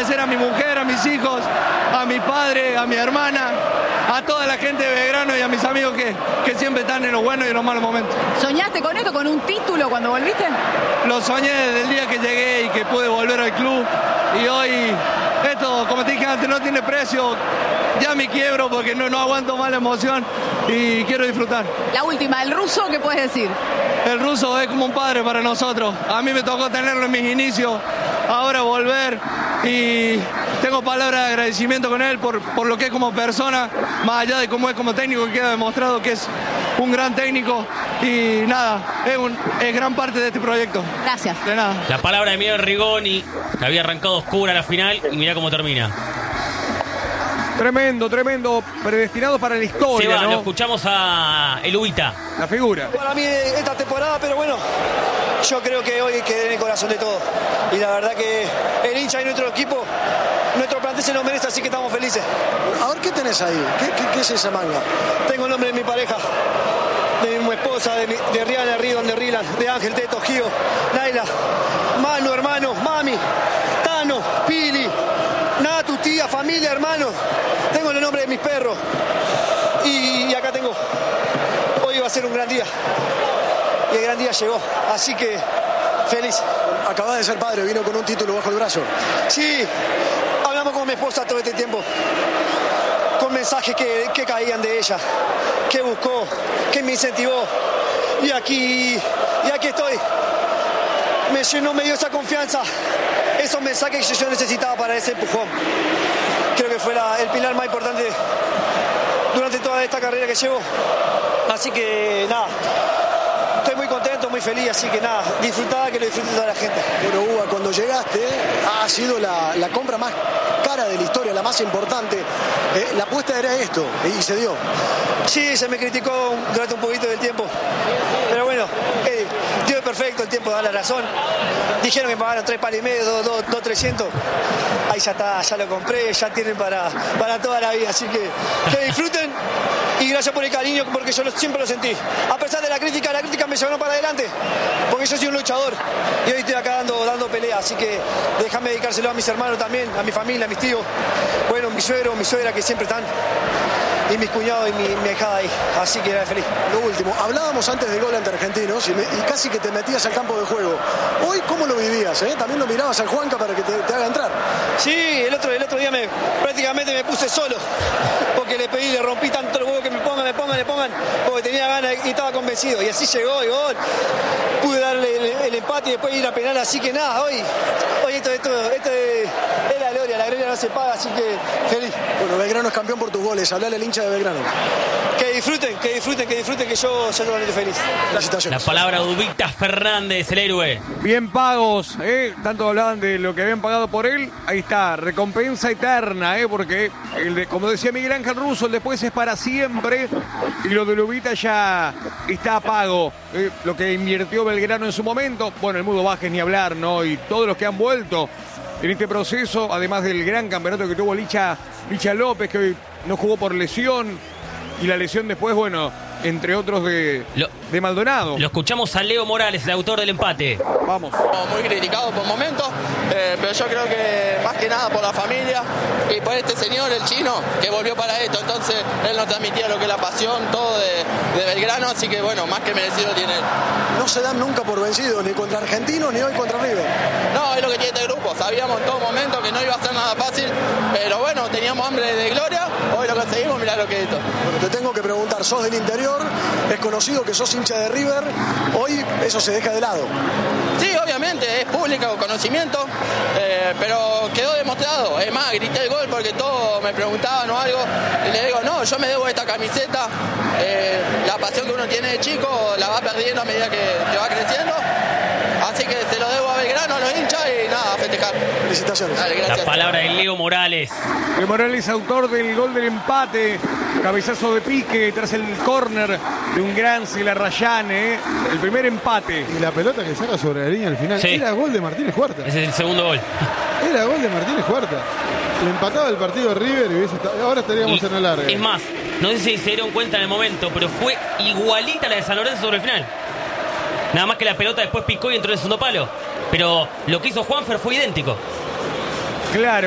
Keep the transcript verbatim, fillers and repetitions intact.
agradecer a mi mujer, a mis hijos, a mi padre, a mi hermana, a toda la gente de Belgrano y a mis amigos que, que siempre están en los buenos y en los malos momentos. ¿Soñaste con esto, con un título cuando volviste? Lo soñé desde el día que llegué y que pude volver al club. Y hoy, esto, como te dije antes, no tiene precio. Ya me quiebro porque no, no aguanto más la emoción y quiero disfrutar. La última, ¿el ruso qué puedes decir? El ruso es como un padre para nosotros. A mí me tocó tenerlo en mis inicios, ahora volver y tengo palabras de agradecimiento con él por, por lo que es como persona, más allá de cómo es como técnico, que queda demostrado que es un gran técnico y nada, es, un, es gran parte de este proyecto. Gracias. De nada. La palabra de Miguel Rigoni, que había arrancado oscura la final y mirá cómo termina. Tremendo, tremendo, predestinado para la historia, Seba, ¿no? lo escuchamos a el Ubita. La figura. Para mí esta temporada, pero bueno, yo creo que hoy quedé en el corazón de todos. Y la verdad que el hincha y nuestro equipo, nuestro plantel se lo merece, así que estamos felices. A ver, ¿qué tenés ahí? ¿Qué, qué, qué es esa manga? Tengo el nombre de mi pareja, de mi esposa, de, mi, de Rihanna, Ridon, de Rilan, de Ángel, Teto, Gio, Naila, Manu, hermano, Mami, Tano, Pili, Natu, tía, familia, hermano. Tengo el nombre de mis perros. Y, y acá tengo. Hoy va a ser un gran día. Y el gran día llegó. Así que feliz. Acabás de ser padre, vino con un título bajo el brazo. Sí, hablamos con mi esposa todo este tiempo. Con mensajes que, que caían de ella. Que buscó, que me incentivó. Y aquí, y aquí estoy. Me llenó, me dio esa confianza. Esos mensajes que yo necesitaba para ese empujón. Creo que fue la, el pilar más importante durante toda esta carrera que llevo. Así que nada, estoy muy contento, muy feliz, así que nada, disfrutaba que lo disfrute toda la gente. Bueno, Uva, cuando llegaste, ha sido la, la compra más cara de la historia, la más importante. Eh, la apuesta era esto, y se dio. Sí, se me criticó durante un poquito del tiempo, pero bueno, eh, Dios es perfecto, el tiempo da la razón. Dijeron que me pagaron tres palos y medio, dos, dos, dos, trescientos. Ahí ya está, ya lo compré, ya tienen para, para toda la vida, así que que disfruten y gracias por el cariño, porque yo lo, siempre lo sentí. A pesar de la crítica, la crítica me llevaron para adelante, porque yo soy un luchador y hoy estoy acá dando, dando pelea, así que déjame dedicárselo a mis hermanos también, a mi familia, a mis tíos, bueno, mi suegro, mi suegra que siempre están, y mis cuñados y mi, mi ahijada ahí, así que era feliz. Lo último, hablábamos antes del gol ante Argentinos y, me, y casi que te metías al campo de juego. Hoy, ¿cómo lo vivías? Eh? También lo mirabas al Juanca para que te, te haga entrar. Sí, el otro, el otro día me, prácticamente me puse solo, porque le pedí, le rompí tanto el huevo que me pongan, me pongan, me pongan, porque tenía ganas y estaba convencido. Y así llegó, y gol. Pude darle el, el empate y después ir a penal, así que nada, hoy, hoy esto, esto, esto es, es la gloria, la gloria no se paga, así que feliz. Bueno, Belgrano es campeón por tus goles, hablale al hincha de Belgrano. Que disfruten, que disfruten, que disfruten, que yo soy totalmente feliz. Felicitaciones. La palabra de Ubita Fernández, el héroe. Bien pagos, ¿eh? Tanto hablaban de lo que habían pagado por él. Ahí está, recompensa eterna, ¿eh? Porque, el de, como decía Miguel Ángel Russo, el después es para siempre. Y lo de Ubita ya está pago. ¿eh? Lo que invirtió Belgrano en su momento. Bueno, el Mudo Vázquez ni hablar, ¿no? Y todos los que han vuelto en este proceso, además del gran campeonato que tuvo Licha, Licha López, que hoy no jugó por lesión. Y la lesión después, bueno, entre otros de, lo, de Maldonado. Lo escuchamos a Leo Morales, el autor del empate. Vamos. Muy criticado por momentos, eh, pero yo creo que más que nada por la familia y por este señor, el chino, que volvió para esto. Entonces él nos transmitía lo que es la pasión, todo de, de Belgrano, así que bueno, más que merecido tiene él. No se dan nunca por vencidos, ni contra Argentinos, ni hoy contra River. No, es lo que tiene este grupo. Sabíamos en todo momento que no iba a ser nada fácil, pero bueno, teníamos hambre de gloria. Hoy lo conseguimos, mirá lo que es esto. Bueno, te tengo que preguntar, sos del interior, es conocido que sos hincha de River, hoy eso se deja de lado. Sí, obviamente, es público conocimiento, eh, pero quedó demostrado. Es más, grité el gol porque todos me preguntaban o algo, y le digo, no, yo me debo esta camiseta. Eh, la pasión que uno tiene de chico la va perdiendo a medida que, que va creciendo. Así que se lo debo a Belgrano, a los hinchas y nada, a festejar. Felicitaciones. Dale, gracias. La palabra de Leo Morales. Leo Morales, autor del gol del empate. Cabezazo de pique tras el córner de un gran Celarrayán, ¿eh? El primer empate. Y la pelota que saca sobre la línea al final. Sí. Era gol de Martínez Huerta. Ese es el segundo gol. Era gol de Martínez Huerta. Le empataba el partido a River y hubiese estado, ahora estaríamos Y, en el largo. es más, no sé si se dieron cuenta en el momento, pero fue igualita la de San Lorenzo sobre el final. Nada más que la pelota después picó y entró en el segundo palo. Pero lo que hizo Juanfer fue idéntico. Claro.